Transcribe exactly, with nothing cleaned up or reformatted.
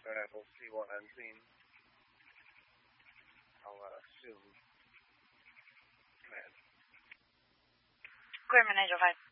Apple C one unseen. I'll uh, assume. Grumman eight oh five.